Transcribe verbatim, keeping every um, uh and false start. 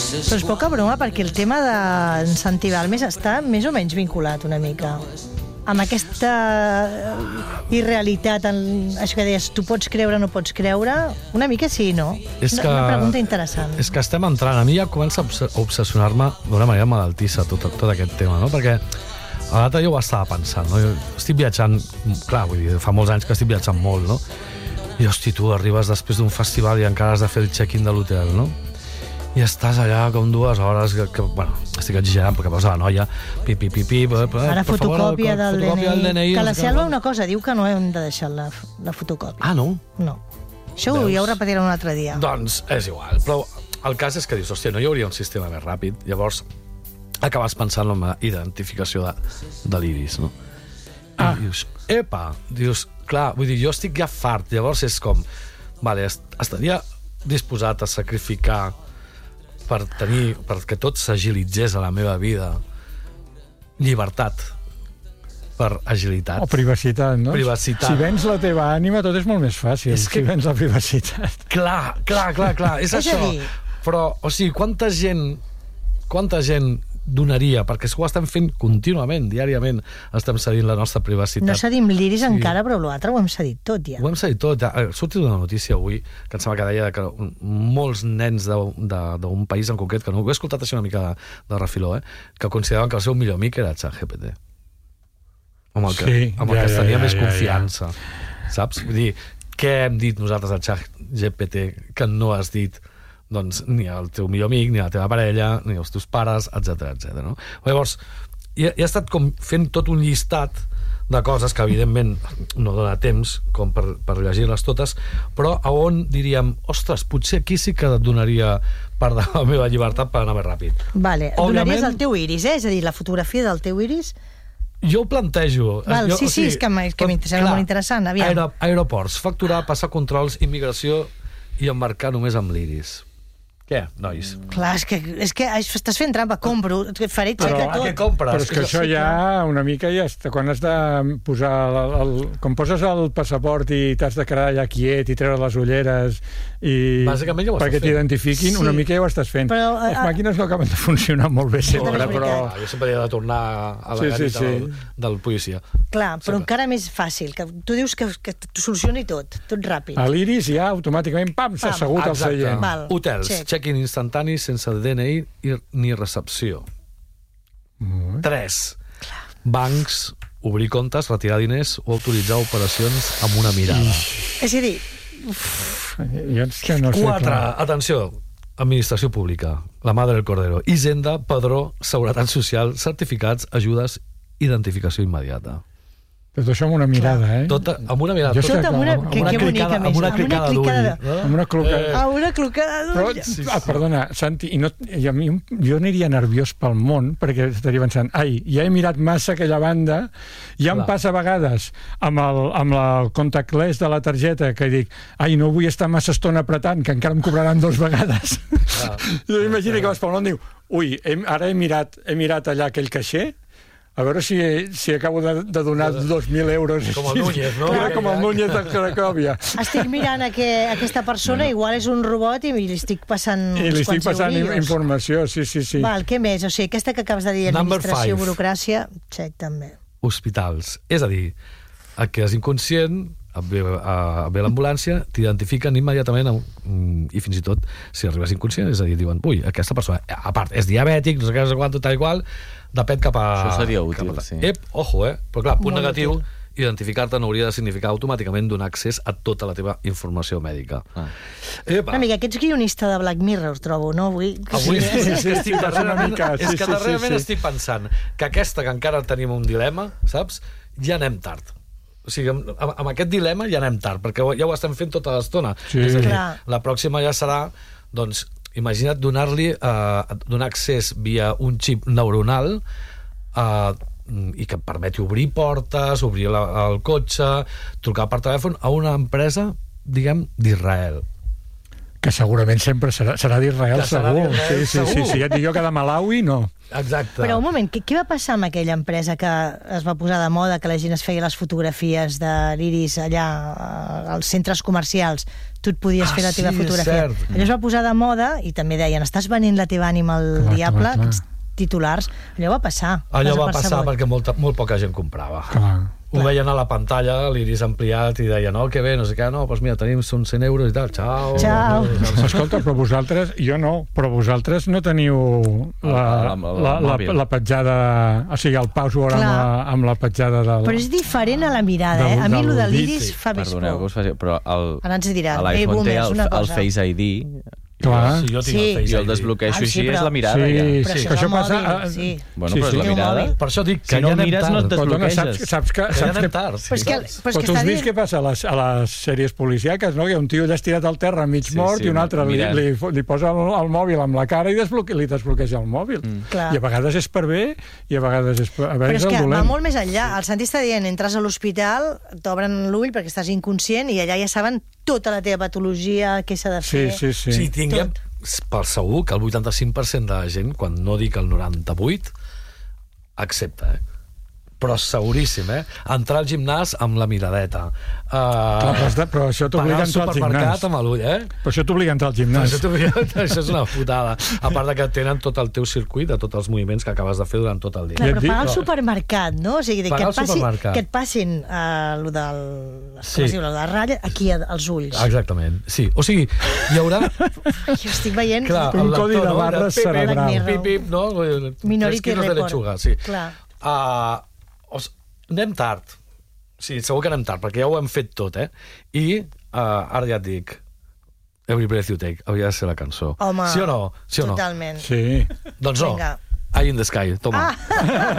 Però és poca broma, perquè el tema d'incentivar més està més o menys vinculat una mica amb aquesta irrealitat, en això que deies, tu pots creure o no pots creure, una mica sí, no? És que, una pregunta interessant. És que estem entrant, a mi ja comença a obsessionar-me d'una manera malaltissa tot, tot aquest tema, no? Perquè a l'altre jo ho estava pensant, no? Jo estic viatjant, clar, vull dir, fa molts anys que estic viatjant molt, no? I, hosti, tu arribes després d'un festival i encara has de fer el check-in de l'hotel, no? I estàs allà com dues hores, que, que bueno, estic exagerant, perquè veus a la noia, pi, pi, pi, pi, per, per, ara fotocòpia, favor, del, fotocòpia del D N I. Que la Selva no una cosa, diu que no hem de deixar la, la fotocòpia. Ah, no? No. Això Veus? Ja ho repetirem un altre dia. Doncs és igual, però el cas és que dius, hòstia, no hi hauria un sistema més ràpid, llavors acabes pensant en la identificació de, de l'iris, no? Ah. I dius, epa, dius, clar, vull dir, jo estic ja fart, llavors és com, vale, estaria disposat a sacrificar per tenir, perquè tot s'agilitzés a la meva vida, llibertat per agilitat. O privacitat, no? Privacitat. Si vens la teva ànima, tot és molt més fàcil, és que... si vens la privacitat. Clar, clar, clar, clar, és, és això. Dir... Però, o sigui, quanta gent, quanta gent donaria, perquè ho estem fent contínuament, diàriament estem cedint la nostra privacitat. No cedim l'iris sí. encara, però l'altre ho hem cedit tot, ja. Ho hem cedit tot. Ha sortit una notícia avui, que em sembla que deia que molts nens d'un país en concret, que no ho he escoltat així una mica de, de refiló, eh, que consideraven que el seu millor amic era ChatGPT. Amb el que, sí, amb el ja, que es tenia ja, més ja, confiança. Ja. Saps? Vull dir, què hem dit nosaltres al ChatGPT que no has dit doncs ni el teu millor amic, ni la teva parella, ni els teus pares, etcètera, etcètera. No? Llavors, he, he estat com fent tot un llistat de coses que, evidentment, no dona temps com per, per llegir-les totes, però a on diríem, ostres, potser aquí sí que et donaria part de la meva llibertat per anar més ràpid. Vale, Òbviament, donaries el teu iris, eh? És a dir, la fotografia del teu iris... Jo ho plantejo. Val, jo, sí, sí, o sigui, és que m'interessa molt interessant. Aviam. Aero, aeroports, facturar, passar controls, immigració i embarcar només amb l'iris. Què, nois? Clar, és que, és que estàs fent trampa, compro, faré xeca tot. Què compres? Però és que això ja una mica ja està, quan has de posar el, el, quan poses el passaport i t'has de quedar allà quiet i treure les ulleres i bàsicament ja ho perquè t'identifiquin, sí. Una mica ja ho estàs fent. Però, les màquines no acaben de funcionar molt bé sempre, no, però... Jo sempre he de tornar a la sí, garita sí, sí. Del, del policia. Clar, però sempre. Encara més fàcil, que tu dius que, que t'ho solucioni tot, tot ràpid. A l'iris ja automàticament, pam, s'ha assegut al seient. Hotels, check. Check-in instantani sense D N I ni recepció. Mm. Tres. Clar. Bancs, obrir comptes, retirar diners o autoritzar operacions amb una mirada. Mm. És a dir... Jo és que no sé, Quatre. Clar. Atenció, administració pública, la Madre del Cordero, Hisenda, Padró, Seguretat Social, certificats, ajudes, identificació immediata. Tot això amb una mirada, eh? Tot amb una mirada. Tot amb una, que, que bonica, amb una clicada d'ull. Amb una clicada d'ull. Amb una clicada d'ull. Sí, sí. Ah, perdona, Santi, i no, i a mi, jo aniria nerviós pel món, perquè estaria pensant, ai, ja he mirat massa aquella banda, ja em passa a vegades amb el, amb el contactless de la targeta, que dic, ai, no vull estar massa estona apretant, que encara em cobraran dos vegades. Ah, jo imagino que vas pel món i diu, ui, he, ara he mirat, he mirat allà aquell caixer, a veure si, si acabo de, de donar dos mil euros. Com el Núñez, no? Clar, com el Núñez de Cracòvia. Estic mirant a que aquesta persona, no. Igual és un robot i li estic passant uns quants eurillos. I li estic passant informació, sí, sí, sí. Val, què més? O sigui, aquesta que acabes de dir, administració, burocràcia, check també. Hospitals. És a dir, el que és inconscient, et ve, a, ve l'ambulància, t'identifiquen immediatament, i fins i tot, si arribes inconscient, és a dir, diuen, ui, aquesta persona, a part, és diabètic, no sé què, no sé quant, tal i qual, depèn cap a... Això seria útil, a, sí. Ep, ojo, eh? Però clar, punt Molt negatiu, útil. Identificar-te no hauria de significar automàticament donar accés a tota la teva informació mèdica. Ah. Epa. Una mica, aquests guionista de Black Mirror, trobo, no? Avui, Avui sí, sí, sí, estic darrerament, mica, sí, és que darrerament sí, sí, sí. estic pensant que aquesta, que encara tenim un dilema, saps? Ja anem tard. O sigui, amb, amb aquest dilema ja anem tard, perquè ja ho estem fent tota l'estona. Sí. És a dir, Clar. la pròxima ja serà, doncs, imagina't donar-li, eh, donar accés via un xip neuronal eh, i que et permeti obrir portes, obrir la, el cotxe, trucar per telèfon a una empresa, diguem, d'Israel. Que segurament sempre serà, serà d'Israel, segur. Sí, sí, sí, sí, ja et dic jo que de Malawi, no. Exacte. Però un moment, què, què va passar amb aquella empresa que es va posar de moda, que la gent es feia les fotografies de l'Iris allà als centres comercials? Tu et podies ah, fer la teva sí, fotografia. Allò es va posar de moda i també deien, estàs venent la teva ànima al clar, diable, clar, clar. aquests titulars. Allò va passar. Allò va passar perquè molta, molt poca gent comprava. Clar. Ho veien a la pantalla, l'Iris ampliat, i deien, no, que bé, no sé què, no, doncs mira, tenim són cent euros i tal, xau. Xau. Escolta, però vosaltres, jo no, però vosaltres no teniu la, la, la, la, la petjada, o sigui, el password amb la, amb la petjada del... Però és diferent a la mirada, eh? A mi el de l'Iris fa més por. Perdoneu que us faci, però el, ara ens diran, a l'iPhone té el, el Face I D. Clar. Sí, jo tinc Sí. el Face I el I D. desbloqueixo Ah, sí, així, però- és la mirada. Sí, Ja. Però sí, això que això és el passa... mòbil, a- sí. Bueno, Sí, però sí. és la Té un mirada. mòbil. Per això dic que Si no ja anem mires, no tard. et Perdona, desbloqueixes. saps, saps que... Que ja Saps anem que tard. Sí. Però és que, però és però que tu has està vist dient... què passa a les, a les sèries policíaques, no? Hi ha un tio allà estirat al terra mig Sí, mort sí, i un altre li, mirant. li, li posa el, el mòbil amb la cara i desbloque, li desbloqueja el mòbil. Mm. Clar. I a vegades és per bé i a vegades és per, a Però vegades és el que va dolent. molt més enllà. El Santi està dient, entres a l'hospital, t'obren l'ull perquè estàs inconscient i allà ja saben tota la teva patologia, què s'ha de Sí, fer. sí, sí. Sí, tinguem per segur que el vuitanta-cinc per cent de la gent, quan no dic el noranta-vuit, accepta, eh? Però seguríssim, eh? Entrar al gimnàs amb la miradeta. Uh, Clar, però, has de, però això t'obliga pagar a al entrar al supermercat gimnàs. amb l'ull, eh? Però això t'obliga a entrar al Però gimnàs. Això, t'obliga- això és una putada. A part de que tenen tot el teu circuit de tots els moviments que acabes de fer durant tot el dia. Clar, Ja et però dic, pagar al no. supermercat, no? O sigui, que Pagar et, al passi, supermercat. que et passin uh, lo del... Sí. Sí. Diu, lo de la ratlla, aquí als ulls. Exactament, sí. O sigui, hi haurà... Jo estic veient... Clar, Un el codi lector, de no? barres Pip, pip, cerebral. Pip, pip, no? Minority Tres quilos de Report. lechuga, sí. Clar. Uh, os, anem tard. Sí, segur que anem tard, perquè ja ho hem fet tot, eh? I uh, ara ja et dic, Every Breath You Take, hauria de ser la cançó. Home, sí o no? Sí o no? totalment. Sí. Doncs no. Vinga. Eye in the Sky, toma. Ah!